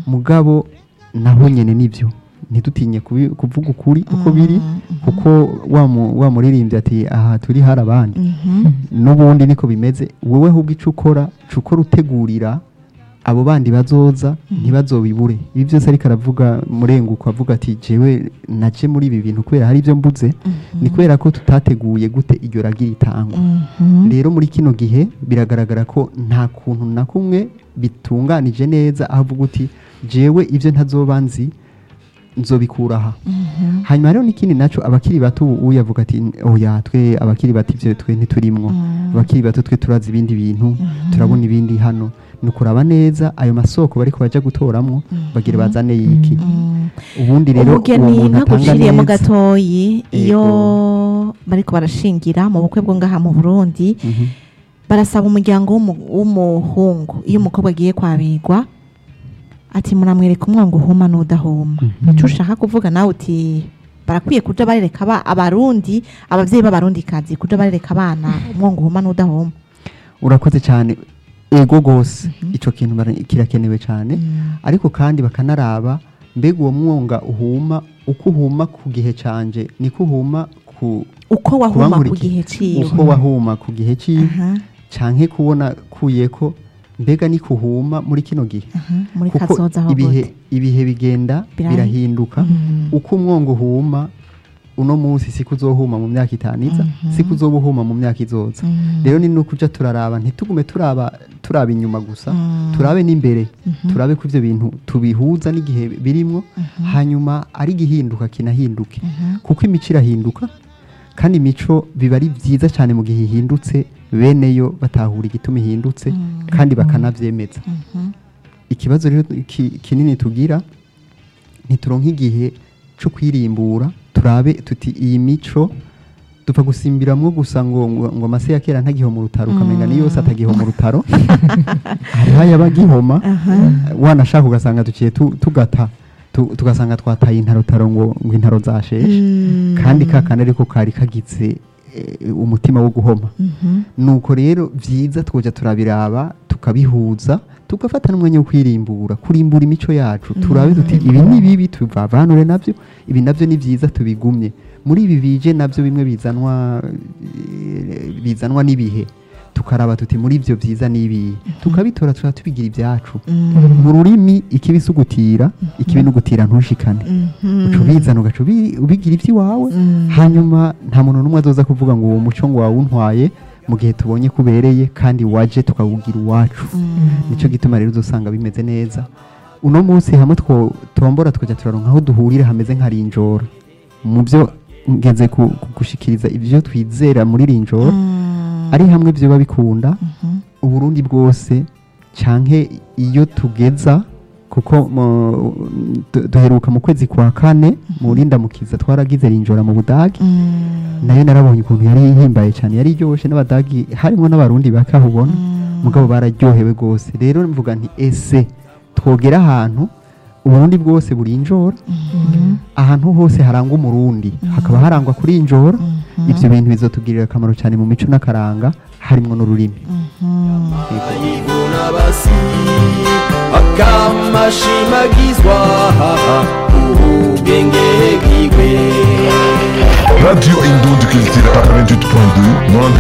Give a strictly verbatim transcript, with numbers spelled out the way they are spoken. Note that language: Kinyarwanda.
mugabo naho nyene nivyo ntidutinye kubi- kuvuga ukuri uko biri kuko wa mu- wa muririmbyi ati aha turi hari abandi n'ubundi niko bimeze wowe ahubwo ico ukora cukora utegurira abo bandi bazoza ntibazobibure ibi byose ariko aravuga murenguko avuga ati jewe naje muri ibi bintu kubera hari ibyo mbuze ni kubera ko tutateguye gute iryo ragira itangwa rero muri kino gihe biragaragara ko nta kuntu na kumwe bitunganije neza avuga uti jewe ibyo ntazoba nzi nzobikura aha hanyuma rero n'ikindi naco abakiri bato ubu yavuga ati oya twe abakiri bato ivyo twe ntiturimwo abakiri bato twe turazi ibindi bintu turabona ibindi hano nukuraba neza ayo masoko bariko baja gutoramwo bagire bazane yiki ubundi rero uwo umugeni muntu atanga ntaguciriyemo neza gatoyi iyo Ego. bariko barashingira mu bukwe bwo ngaha mu Burundi Mhm. barasaba umuryango w'umu- w'umuhungu iyo umukobwa agiye kwabigwa ati muramwereka umwango uhuma n'udahuma nico ushaka kuvuga nawe uti barakwiye kuja barereka aba- abarundi abavyeyi b'abarundi kazi kuja barereka abana umwango uhuma n'udahuma urakoze cyane ego gose ico kintu bara- kirakenewe cyane ariko kandi bakanaraba mbega uwo mwonga uhuma uko uhuma ku gihe canje niko uhuma ku uko wahuma ku kubankuriki- gihe ciwe uko wahuma ku gihe ciwe Aha, canke kubona kuyeko mbega niko uhuma muri kino gihe aha, muri kuko kazoza aho ibihe gute ibihe bigenda Birahi- birahinduka uko umwongo uhuma uno munsi siko uzohuma mu myaka itanu iza siko uzoba uhuma mu myaka izoza rero ni nuko uja turaraba ntitugume turaba turaba inyuma gusa turabe n'imbere turabe ko ivyo bintu tubihuza n'igihe birimwo hanyuma ari gihinduka kinahinduke kuko imico irahinduka kandi imico biba ari vyiza cyane mu gihe ihindutse beneyo batahura igituma ihindutse kandi bakanavyemeza ikibazo rero ki- kinini tugira ntituronka igihe cyo kwirimbura turabe tuti iyi mico dupfa gusimbiramwo gusa ngo ngo ngo amase ya kera ntagiho mu rutaro ukamenga ni yose atagiho mu rutaro hariho ayabagihoma wanashaka ugasanga tuciye tu- tugata tu- tugasanga twataye intarotaro ngo ngo intaro zasheshe kandi kakana ariko kari kagize eh, umutima wo guhoma nuko rero vyiza twoja turabiraba tukabihuza tugafata n'umwanya wo kwirimbura kurimbura imico yacu turabe tuti ibi ni bibi tuvavanure navyo ibi navyo ni vyiza tubigumye muri ibi bije navyo bimwe bizanwa eh, bizanwa n'ibihe tukaraba tuti muri ivyo vyiza n'ibi tukabitora tuba tubigira ibyacu mu rurimi ikibisugutira ikibi n'ugutira ntushikane uca ubizana ugaca ubi- ubigira ivy'iwawe hanyuma nta muntu n'umwe azoza kuvuga ngo uwo muco ngo wawuntwaye mu gihe tubonye kubereye kandi waje tukawugira uwacu nico gituma rero uzosanga bimeze neza uno munsi hamwe two tombora tukajya turaronka aho duhurira hameze nka rinjoro mu byo ngeze ku- ku- gushikiriza ivyo twizera muri rinjoro ari hamwe vyo babikunda uburundi bwose canke iyo tugeza kuko mu- du- duheruka mu kwezi kwa kane mu rindamukiza twaragize rinjora mu budagi nayo narabonye ukuntu yari ihimbaye cyane yari iryoshe n'abadagi harimo n'abarundi bakahubona mugabo bararyohewe rwose rero mvuga nti ese twogera ahantu uburundi bwose burinjora ahantu hose harangwa umurundi hakaba harangwa kuri injora ivyo bintu bizotugirira akamaro cyane mu mico n'akaranga harimo n'ururimi ayivuna basi akamashimagizwa ubwenge bwiwe Radio Indon du Culture quatre-vingt-huit point deux.